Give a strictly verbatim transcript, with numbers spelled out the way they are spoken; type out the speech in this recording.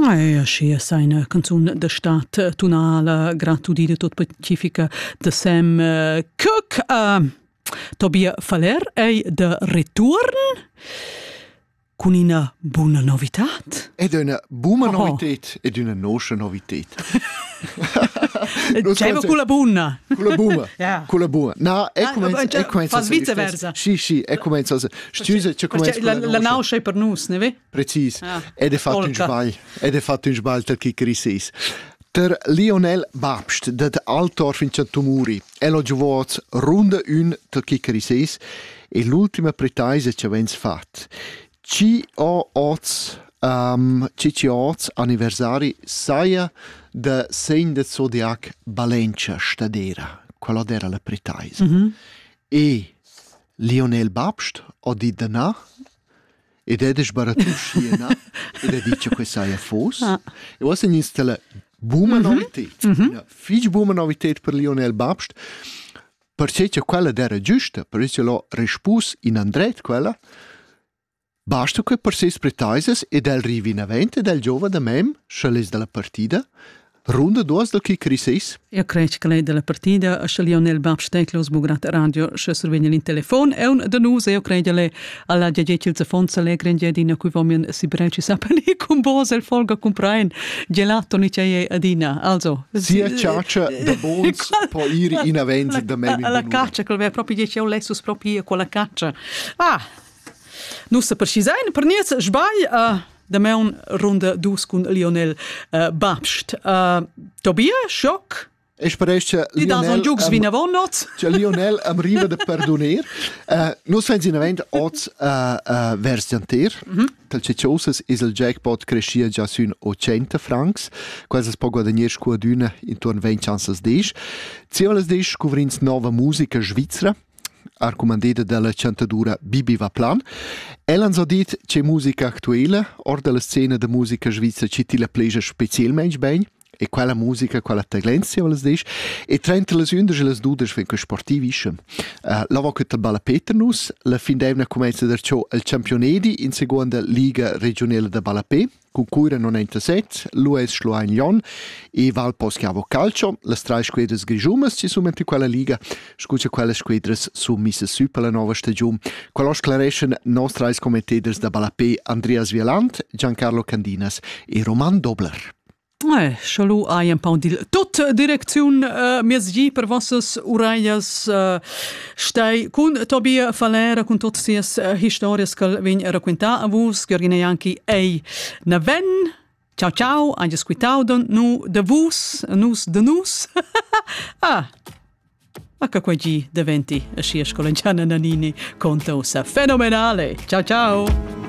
E aschi è una canzone da stat tonale gratudita tot pacifica de Sam uh, Cooke. Uh, Tobia Faller è de return con una buona novità. Ed una buona Oh. novità ed una nostra novità. C'è con la buona. Con la buona. Ja. Con la buona. No, è Ah, come ma- è come fa viceversa. Sì, sì, è come scusa, c'è come La, la nausea è per noi, ne vedi? Precis. Ah. Ed è fatto un Polka. sbaglio. Ed è fatto un sbaglio per chi crisis. Der Lionel Babst, dat Altor fin Centumuri, e lo giovato ronda un per chi crisis e l'ultima pretaise che avens fat. Ci ho oz um, ci ci oz anniversari saia de segn de zodiac Balencia stadera. Quella era la pretaise. Mm-hmm. E Lionel Babst ho di dana ed è sbaratu sciena ed è dice che saia fos. Ah. E was in installa buona Mhm. novità. Una fig buona novità per Lionel Babst. Perché c'è quella era giusta, perché l'ho rispus in andret quella. Basta che per ses pretaises ed el rivi in avente del giova da mem, sceles della partita, ronda duas del chi crisis. Io credo che lei della partita, a Lionel Babst, lo sbugrat radio, se sorvegna in telefono, e un danus, io credo che alla giageti il zafonza le grendiadina, cui vogliono si breci sapere con bose il folga comprain, gelato ni c'è adina, also. Sia ciaccia da bons, poi iri in avente da mem in La bonuda. caccia, che proprio dice, io lessus proprio con la caccia. Ah, non sa per ci sein, per niente, sbagli, uh, da me un ronda dus con Lionel uh, Babst. Uh, Tobia, shock? E sperece Ti dà un giugs vina vonnot? Cioè Lionel am riva de perdoner. Uh, Nus fens in avent oz uh, uh, versianter. Mm-hmm. Tal ce ciosas is il jackpot crescia già sun ottanta francs. Quasi es po guadagnier scuaduna intorno venti chances dish. Ziolas dish scovrins nova musica svizzera. Arcomandida della cantadura Bibi Vaplan. Elan so dit c'è musica attuale, or della scena de musica svizzera ci ti la plesce specialmente bene. E quella musica, quella taglenzia, volas dish. E trenta le undas e le dudas fin che sportivi isce. Uh, Lavo che il Balla Peternus, la fin d'evna comenza da ciò il campionedi in seconda liga regionale da Ballapé, con cui non è set, l'U S Schloa in Lyon e Val Poschiavo Calcio, le tre squadre grigiumas ci sono in quella liga, scusa quelle squadre su missa su per la nuova stagione. Quello sclarescen nostri commentators da Ballapé Andreas Wieland, Giancarlo Candinas e Roman Dobler. Eh, schalu ai un po' di tot direzione uh, mesgi per vostres uraias uh, stai con Tobia Falera con tutte sies uh, historias che vin racconta a vos che orgine anche ei na ven ciao ciao anche squitaudon nu de vos nus de nus ah ecco qua gi de venti a scia scolenciana nanini conto sa fenomenale ciao ciao